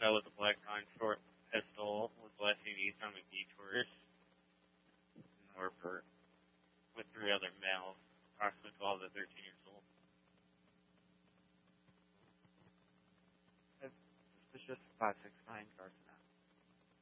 guy with a black line short pistol was blasting east on McGee tourist in Norfolk with 3 other males, approximately 12 to 13 years old. Suspicious 569 Carson